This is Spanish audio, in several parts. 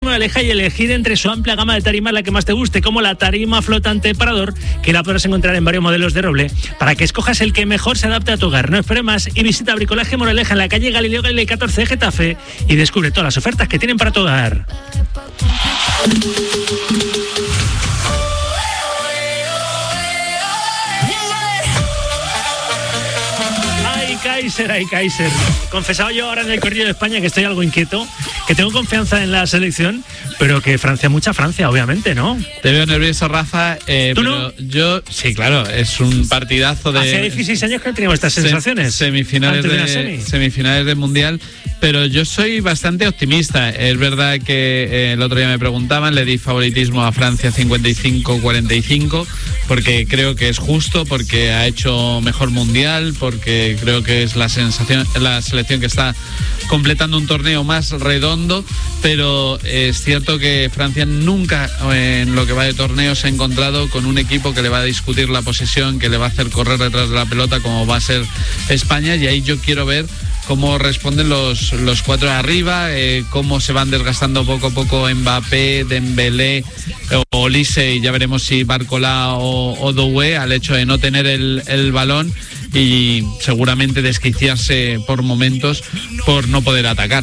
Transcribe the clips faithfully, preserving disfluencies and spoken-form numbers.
Moraleja y elegir entre su amplia gama de tarimas la que más te guste, como la tarima flotante Parador, que la podrás encontrar en varios modelos de roble, para que escojas el que mejor se adapte a tu hogar. No esperes más y visita Bricolaje Moraleja en la calle Galileo Galilei catorce de Getafe y descubre todas las ofertas que tienen para tu hogar. Kaiser, ay Kaiser. Confesaba yo ahora en el Correo de España que estoy algo inquieto, que tengo confianza en la selección, pero que Francia, mucha Francia, obviamente, ¿no? Te veo nervioso, Rafa. Eh, ¿Tú pero no? Yo, sí, claro, es un partidazo de... Hace dieciséis años que no teníamos estas sensaciones. Semifinales de, semi. semifinales del Mundial, pero yo soy bastante optimista. Es verdad que eh, el otro día me preguntaban, le di favoritismo a Francia cincuenta y cinco cuarenta y cinco, porque creo que es justo, porque ha hecho mejor Mundial, porque creo que es la sensación, la selección que está completando un torneo más redondo, pero es cierto que Francia nunca en lo que va de torneo se ha encontrado con un equipo que le va a discutir la posesión, que le va a hacer correr detrás de la pelota como va a ser España, y ahí yo quiero ver cómo responden los, los cuatro de arriba, eh, cómo se van desgastando poco a poco Mbappé, Dembélé, Olise, y ya veremos si Barcola o, o Doué, al hecho de no tener el, el balón y seguramente desquiciarse por momentos por no poder atacar.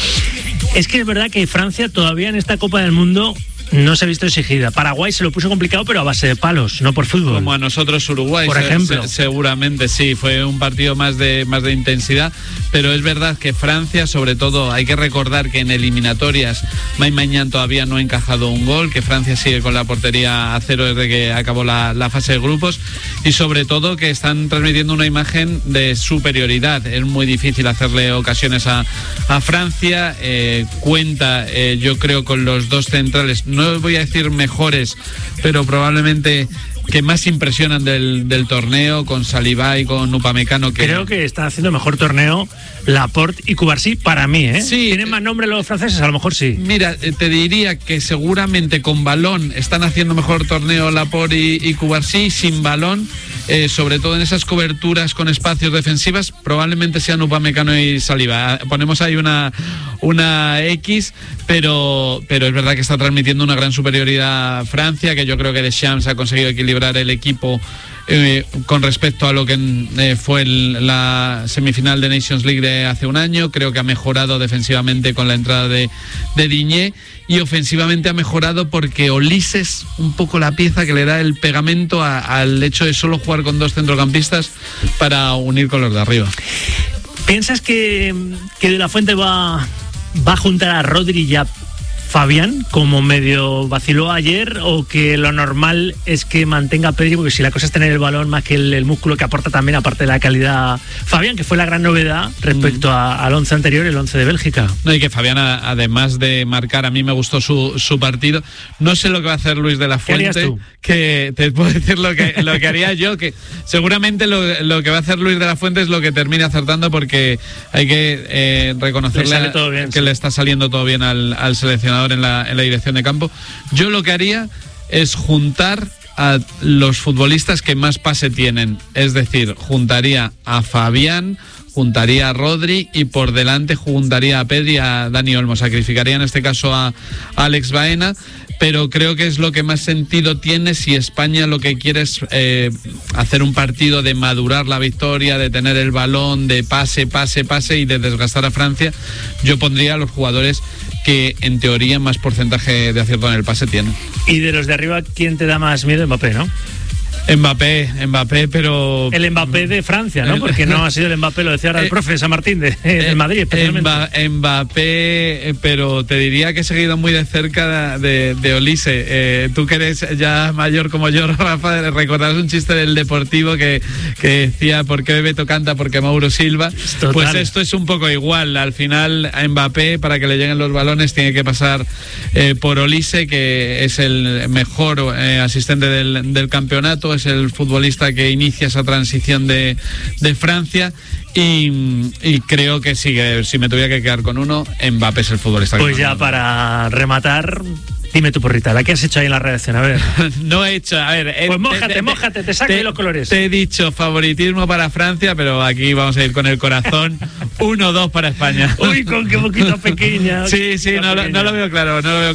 Es que es verdad que Francia todavía en esta Copa del Mundo no se ha visto exigida. Paraguay se lo puso complicado, pero a base de palos, no por fútbol. Como a nosotros Uruguay, por ejemplo. Se, seguramente sí, fue un partido más de más de intensidad, pero es verdad que Francia, sobre todo, hay que recordar que en eliminatorias May Maignan todavía no ha encajado un gol, que Francia sigue con la portería a cero desde que acabó la, la fase de grupos, y sobre todo que están transmitiendo una imagen de superioridad. Es muy difícil hacerle ocasiones a, a Francia. Eh, cuenta, eh, yo creo, con los dos centrales, no voy a decir mejores, pero probablemente que más impresionan del, del torneo, con Saliba y con Upamecano. Que creo que están haciendo mejor torneo Laporte y Cubarsí para mí, ¿eh? Sí. ¿Tienen más nombre los franceses? A lo mejor sí. Mira, te diría que seguramente con balón están haciendo mejor torneo Laporte y, y Cubarsí. Sin balón, eh, sobre todo en esas coberturas con espacios defensivas, probablemente sean Upamecano y Saliba. Ponemos ahí una, una X, pero, pero es verdad que está transmitiendo una gran superioridad Francia, que yo creo que Deschamps ha conseguido equilibrar el equipo eh, con respecto a lo que eh, fue el, la semifinal de Nations League de hace un año. Creo que ha mejorado defensivamente con la entrada de, de Digne, y ofensivamente ha mejorado porque Olise es un poco la pieza que le da el pegamento a, al hecho de solo jugar con dos centrocampistas para unir con los de arriba. ¿Piensas que, que De La Fuente va, va a juntar a Rodri y a Fabián, como medio vaciló ayer, o que lo normal es que mantenga a Pedri, porque si la cosa es tener el balón más que el, el músculo que aporta también, aparte de la calidad, Fabián, que fue la gran novedad respecto a, al once anterior, el once de Bélgica? No, y que Fabián, además de marcar, a mí me gustó su, su partido. No sé lo que va a hacer Luis de la Fuente. ¿Qué harías tú? Que te puedo decir lo que, lo que haría yo, que seguramente lo, lo que va a hacer Luis de la Fuente es lo que termine acertando, porque hay que eh, reconocerle le todo bien, que sí. le está saliendo todo bien al, al seleccionador en la, en la dirección de campo. Yo lo que haría es juntar a los futbolistas que más pase tienen, es decir, juntaría a Fabián, juntaría a Rodri y por delante juntaría a Pedri y a Dani Olmo. Sacrificaría en este caso a, a Alex Baena, pero creo que es lo que más sentido tiene si España lo que quiere es eh, hacer un partido de madurar la victoria, de tener el balón, de pase, pase, pase y de desgastar a Francia. Yo pondría a los jugadores que en teoría más porcentaje de acierto en el pase tienen. Y de los de arriba, ¿quién te da más miedo? Mbappé, ¿no? Mbappé, Mbappé, pero... El Mbappé de Francia, ¿no? Porque no ha sido el Mbappé, lo decía ahora el profe San Martín de, de Madrid, especialmente. Mbappé, pero te diría que he seguido muy de cerca de, de Olise. Eh, tú que eres ya mayor como yo, Rafa, recordarás un chiste del Deportivo que, que decía ¿por qué Bebeto canta? Porque Mauro Silva. Total. Pues esto es un poco igual. Al final a Mbappé, para que le lleguen los balones, tiene que pasar eh, por Olise, que es el mejor eh, asistente del, del campeonato. Es el futbolista que inicia esa transición de, de Francia y, y creo que sí, que si me tuviera que quedar con uno, Mbappé es el futbolista. Pues que ya para rematar, dime tu porrita, ¿la que has hecho ahí en la redacción? A ver. No he hecho, a ver. Pues mójate, te, te, mójate, te saco te, de los colores. Te he dicho favoritismo para Francia, pero aquí vamos a ir con el corazón. uno dos para España. Uy, con qué boquita pequeña. Sí, sí, no, no lo veo claro, no lo veo